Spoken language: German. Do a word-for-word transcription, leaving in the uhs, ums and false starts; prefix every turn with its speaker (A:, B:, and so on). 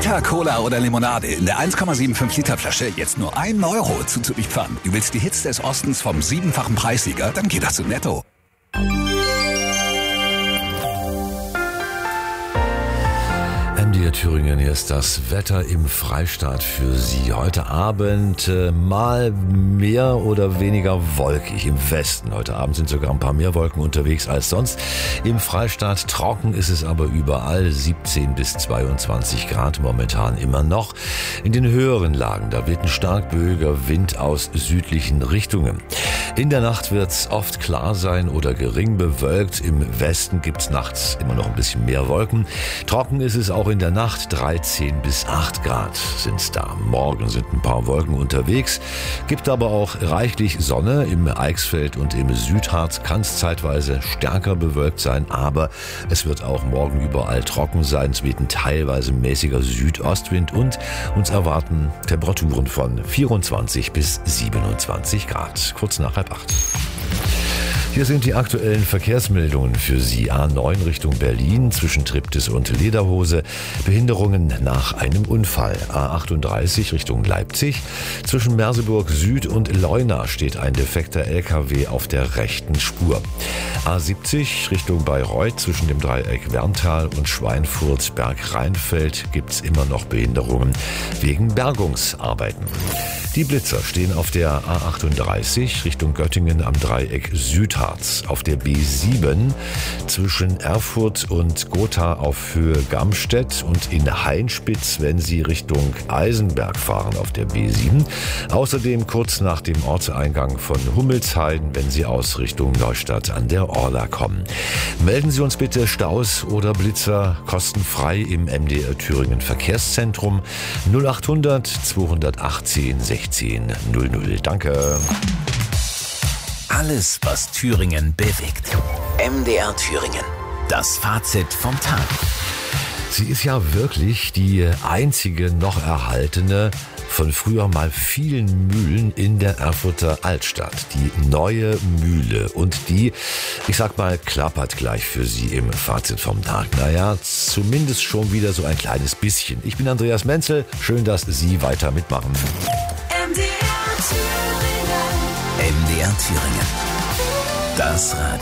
A: Fanta, Cola oder Limonade in der eins Komma fünfundsiebzig Liter Flasche jetzt nur einen Euro zuzüglich Pfand. Du willst die Hits des Ostens vom siebenfachen Preissieger? Dann geht das zu Netto.
B: M D R Thüringen, hier ist das Wetter im Freistaat für Sie. Heute Abend äh, mal mehr oder weniger wolkig im Westen. Heute Abend sind sogar ein paar mehr Wolken unterwegs als sonst. Im Freistaat trocken ist es aber überall, siebzehn bis zweiundzwanzig Grad momentan immer noch. In den höheren Lagen, da weht ein stark böiger Wind aus südlichen Richtungen. In der Nacht wird es oft klar sein oder gering bewölkt. Im Westen gibt es nachts immer noch ein bisschen mehr Wolken. Trocken ist es auch in der Nacht, dreizehn bis acht Grad sind's da. Morgen sind ein paar Wolken unterwegs, gibt aber auch reichlich Sonne. Im Eichsfeld und im Südharz kann es zeitweise stärker bewölkt sein, aber es wird auch morgen überall trocken sein. Es weht ein teilweise mäßiger Südostwind und uns erwarten Temperaturen von vierundzwanzig bis siebenundzwanzig Grad. Kurz nach halb acht. Hier sind die aktuellen Verkehrsmeldungen für Sie. A neun Richtung Berlin zwischen Triptis und Lederhose. Behinderungen nach einem Unfall. A achtunddreißig Richtung Leipzig. Zwischen Merseburg Süd und Leuna steht ein defekter L K W auf der rechten Spur. A siebzig Richtung Bayreuth zwischen dem Dreieck Werntal und Schweinfurt-Bergrheinfeld gibt's immer noch Behinderungen wegen Bergungsarbeiten. Die Blitzer stehen auf der A achtunddreißig Richtung Göttingen am Dreieck Südharz, auf der B sieben zwischen Erfurt und Gotha auf Höhe Gamstedt und in Hainspitz, wenn Sie Richtung Eisenberg fahren auf der B sieben. Außerdem kurz nach dem Ortseingang von Hummelsheiden, wenn Sie aus Richtung Neustadt an der Orla kommen. Melden Sie uns bitte Staus oder Blitzer kostenfrei im M D R Thüringen Verkehrszentrum null achthundert zweihundertachtzehn sechzehn null null. Danke.
A: Alles, was Thüringen bewegt. M D R Thüringen. Das Fazit vom Tag.
B: Sie ist ja wirklich die einzige noch erhaltene von früher mal vielen Mühlen in der Erfurter Altstadt. Die neue Mühle. Und die, ich sag mal, klappert gleich für Sie im Fazit vom Tag. Naja, zumindest schon wieder so ein kleines bisschen. Ich bin Andreas Menzel. Schön, dass Sie weiter mitmachen.
C: M D R Thüringen.
A: M D R Thüringen. Das Radio.